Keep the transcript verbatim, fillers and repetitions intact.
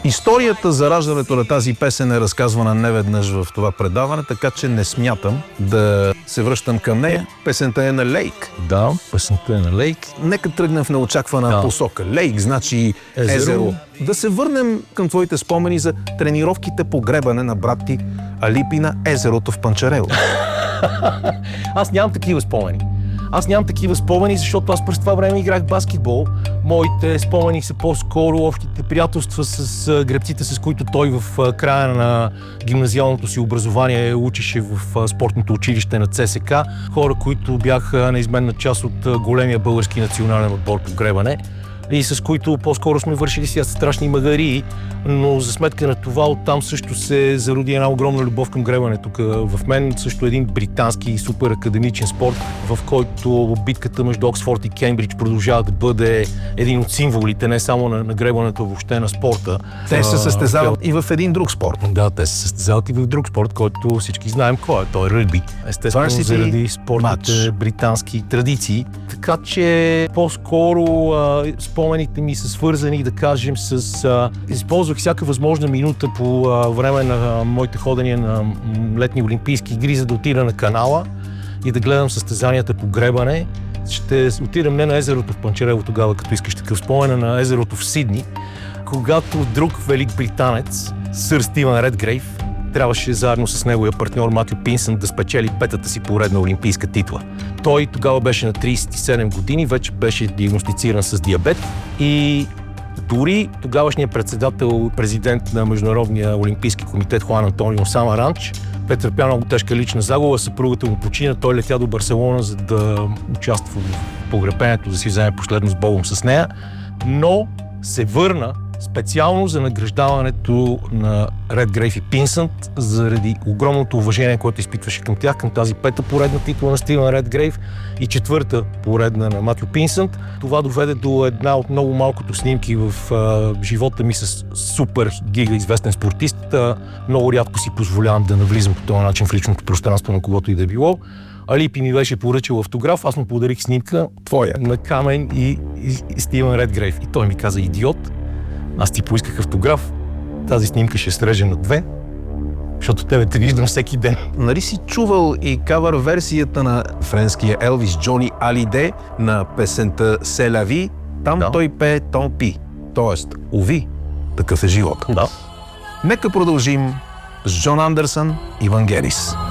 Историята за раждането на тази песен е разказвана неведнъж в това предаване, така че не смятам да се връщам към нея. Песента е на Лейк. Да, песента е на Лейк. Нека тръгнем в неочаквана да. посока. Лейк значи езеро. езеро. Да се върнем към твоите спомени за тренировките по гребане на брат ти Алипи на езерото в Панчарево. Аз нямам такива спомени. Аз нямам такива спомени, защото аз през това време играх баскетбол. Моите спомени са по-скоро общите приятелства с гребците, с които той в края на гимназиалното си образование учеше в спортното училище на ЦСК. Хора, които бяха неизменна част от големия български национален отбор по гребане и с които по-скоро сме вършили си страшни магарии, но за сметка на това оттам също се зароди една огромна любов към гребането. В мен също един британски супер академичен спорт, в който битката между Оксфорд и Кембридж продължава да бъде един от символите, не само на, на гребането, въобще на спорта. Те се състезават и в един друг спорт. Да, те се състезават и в друг спорт, който всички знаем кой е. Той е ръгби. Естествено, Varsity заради спортните match. британски традиции. Така че по-скоро а, спомените ми са свързани, да кажем, с... А, използвах всяка възможна минута по а, време на а, моите ходения на летни олимпийски игри, за да отида на канала и да гледам състезанията по гребане. Ще отидем не на езерото в Панчарево тогава, като искаш такъв спомен, а на езерото в Сидни, когато друг велик британец, сър Стивън Редгрейв, трябваше заедно с неговия партньор Матю Пинсънт да спечели петата си поредна олимпийска титла. Той тогава беше на трийсет и седем години, вече беше диагностициран с диабет и дори тогавашният председател, президент на Международния олимпийски комитет Хуан Антонио Самаранч претърпя много тежка лична загуба, съпругата му почина, той летя до Барселона, за да участва в погребението, да си вземе последно с Богом с нея, но се върна специално за награждаването на Редгрейв и Пинсънт заради огромното уважение, което изпитваше към тях, към тази пета поредна титла на Стивън Редгрейв и четвърта поредна на Матю Пинсънт. Това доведе до една от много малкото снимки в а, живота ми с супер гига известен спортист. А, много рядко си позволявам да навлизам по този начин в личното пространство на когото и да било. Алипи ми беше поръчал автограф, аз му подарих снимка твоя на Камен и, и, и Стивън Редгрейв. И той ми каза: идиот, аз ти поисках автограф, тази снимка ще среже на две, защото тебе те виждам всеки ден. Нали си чувал и кавър версията на френския Елвис Джони Алиде на песента «Се ла ви», там да. Той пее «Тон пи», т.е. «Уви, такъв е живот». Да. Нека продължим с Джон Андерсън и Вангелис.